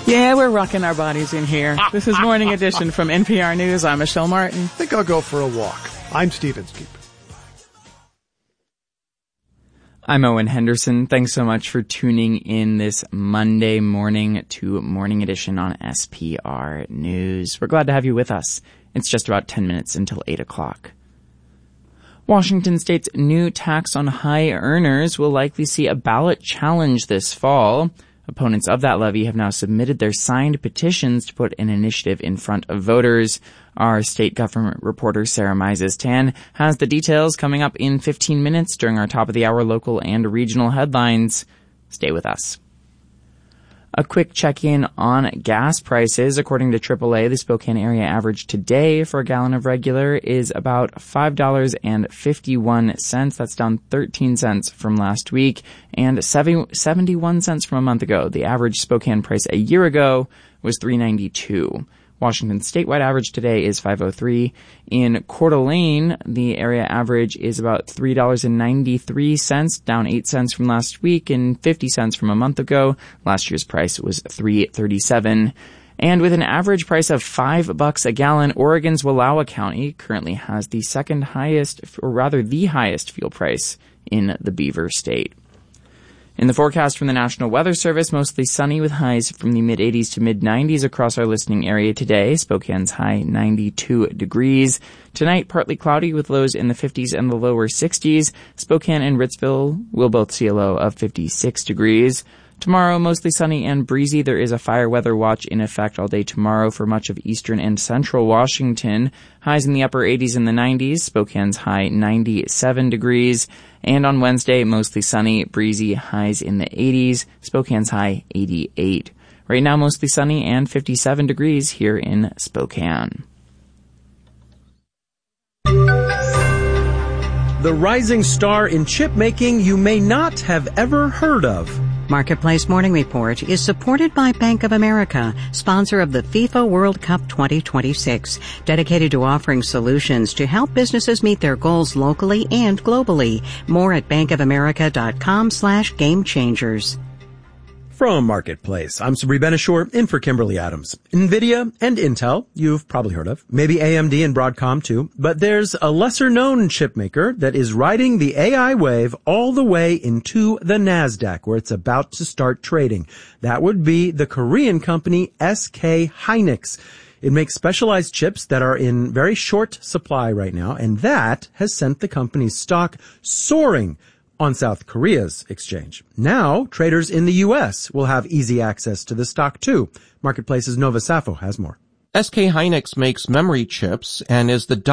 Yeah, we're rocking our bodies in here. This is Morning Edition from NPR News. I'm Michelle Martin. I think I'll go for a walk. I'm Steve Inskeep. I'm Owen Henderson. Thanks so much for tuning in this Monday morning to Morning Edition on SPR News. We're glad to have you with us. It's just about 10 minutes until 8 o'clock. Washington State's new tax on high earners will likely see a ballot challenge this fall. Opponents of that levy have now submitted their signed petitions to put an initiative in front of voters. Our state government reporter Sarah Mises-Tan has the details coming up in 15 minutes during our top-of-the-hour local and regional headlines. Stay with us. A quick check-in on gas prices. According to AAA, the Spokane area average today for a gallon of regular is about $5.51. That's down 13 cents from last week and 71 cents from a month ago. The average Spokane price a year ago was $3.92. Washington's statewide average today is $5.03. In Coeur d'Alene, the area average is about $3.93, down 8 cents from last week and 50 cents from a month ago. Last year's price was $3.37. And with an average price of $5 a gallon, Oregon's Wallowa County currently has the second highest, or rather the highest fuel price in the Beaver State. In the forecast from the National Weather Service, mostly sunny with highs from the mid-80s to mid-90s across our listening area today. Spokane's high 92 degrees. Tonight, partly cloudy with lows in the 50s and the lower 60s. Spokane and Ritzville will both see a low of 56 degrees. Tomorrow, mostly sunny and breezy. There is a fire weather watch in effect all day tomorrow for much of eastern and central Washington. Highs in the upper 80s and the 90s. Spokane's high 97 degrees. And on Wednesday, mostly sunny, breezy, highs in the 80s. Spokane's high 88. Right now, mostly sunny and 57 degrees here in Spokane. The rising star in chip making you may not have ever heard of. Marketplace Morning Report is supported by Bank of America, sponsor of the FIFA World Cup 2026, dedicated to offering solutions to help businesses meet their goals locally and globally. More at bankofamerica.com/gamechangers. From Marketplace, I'm Sabri Benishore, in for Kimberly Adams. NVIDIA and Intel, you've probably heard of. Maybe AMD and Broadcom too. But there's a lesser-known chip maker that is riding the AI wave all the way into the NASDAQ, where it's about to start trading. That would be the Korean company SK Hynix. It makes specialized chips that are in very short supply right now, and that has sent the company's stock soaring on South Korea's exchange. Now, traders in the U.S. will have easy access to the stock too. Marketplace's Nova Safo has more. SK Hynix makes memory chips and is the